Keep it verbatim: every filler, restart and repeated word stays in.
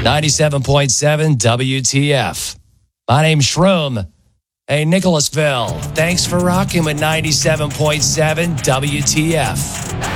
ninety-seven point seven W T F. My name's Shroom. Hey, Nicholasville, thanks for rocking with ninety-seven point seven W T F.